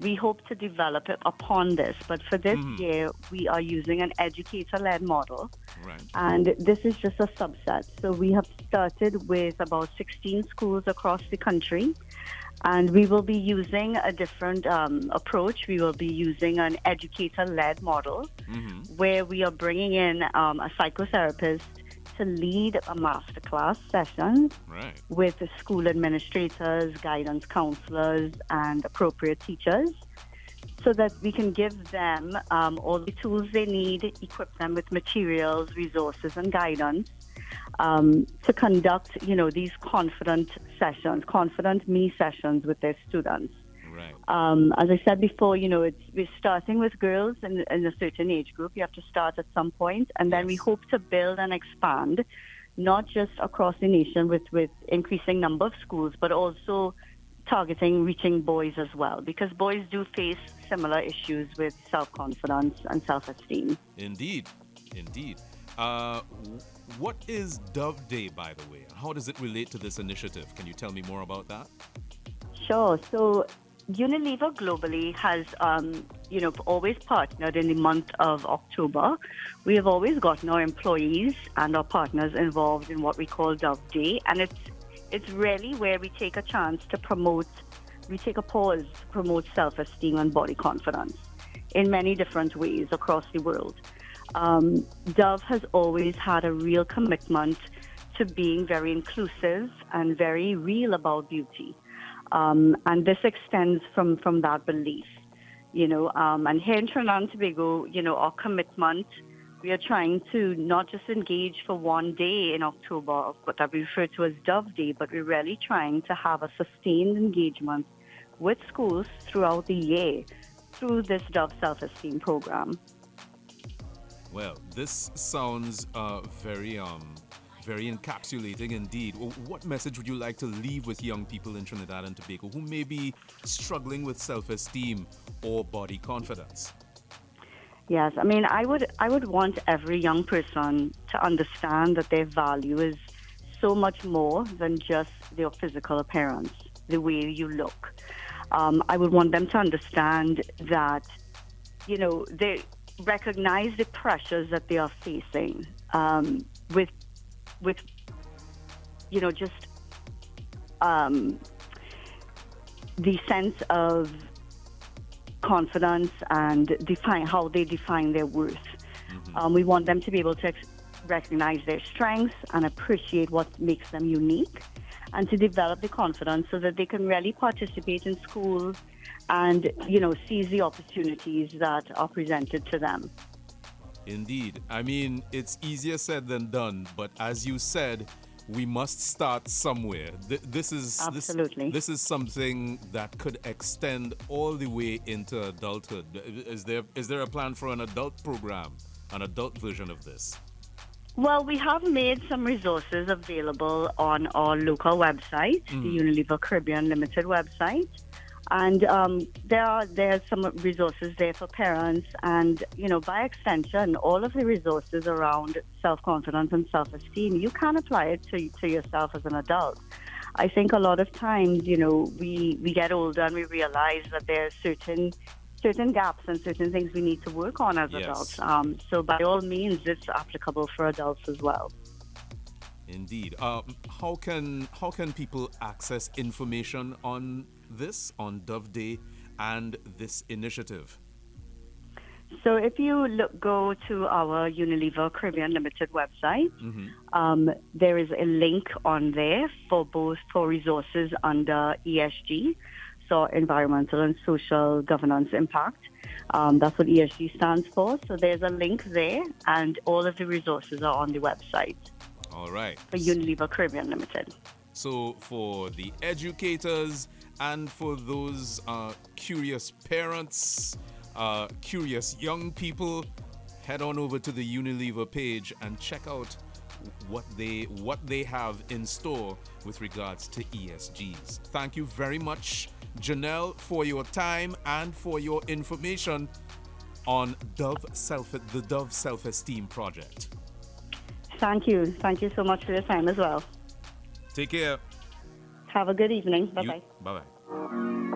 we hope to develop it upon this. But for this year, we are using an educator-led model. Right. And this is just a subset. So we have started with about 16 schools across the country. And we will be using a different approach. We will be using an educator-led model where we are bringing in a psychotherapist to lead a masterclass session Right. with the school administrators, guidance counselors, and appropriate teachers so that we can give them all the tools they need, equip them with materials, resources, and guidance to conduct, these confident me sessions with their students. Right. As I said before, we're starting with girls in a certain age group. You have to start at some point, and then we Yes. hope to build and expand, not just across the nation with increasing number of schools, but also reaching boys as well, because boys do face similar issues with self-confidence and self-esteem. Indeed. Indeed. What is Dove Day, by the way? How does it relate to this initiative? Can you tell me more about that? Sure. So Unilever globally has, always partnered in the month of October. We have always gotten our employees and our partners involved in what we call Dove Day, and it's really where we take a chance to take a pause to promote self-esteem and body confidence in many different ways across the world. Dove has always had a real commitment to being very inclusive and very real about beauty. And this extends from that belief, and here in Trinidad and Tobago, our commitment, we are trying to not just engage for one day in October, what that we refer to as Dove Day, but we're really trying to have a sustained engagement with schools throughout the year through this Dove Self-Esteem program. Well, this sounds very encapsulating indeed. What message would you like to leave with young people in Trinidad and Tobago who may be struggling with self-esteem or body confidence? Yes, I mean, I would want every young person to understand that their value is so much more than just their physical appearance, the way you look. I would want them to understand that, they recognize the pressures that they are facing with just the sense of confidence and how they define their worth. We want them to be able to recognize their strengths and appreciate what makes them unique, and to develop the confidence so that they can really participate in school and, seize the opportunities that are presented to them. Indeed. I mean, it's easier said than done, but as you said, we must start somewhere. Absolutely. This is something that could extend all the way into adulthood. Is there a plan for an adult program, an adult version of this? Well, we have made some resources available on our local website, the Unilever Caribbean Limited website. And there's some resources there for parents, and by extension, all of the resources around self-confidence and self-esteem, you can apply it to yourself as an adult. I think a lot of times, we get older and we realize that there are certain gaps and certain things we need to work on as adults. So by all means, it's applicable for adults as well. Indeed. How can people access information on this, on Dove Day and this initiative? So if you go to our Unilever Caribbean Limited website, there is a link on there for resources under ESG, so environmental and social governance impact. That's what ESG stands for. So there's a link there, and all of the resources are on the website. All right. For Unilever Caribbean Limited. So for the educators and for those curious parents, curious young people, head on over to the Unilever page and check out what they have in store with regards to ESGs. Thank you very much, Janelle, for your time and for your information on the Dove Self-Esteem Project. Thank you. Thank you so much for your time as well. Take care. Have a good evening. Bye-bye. Bye-bye.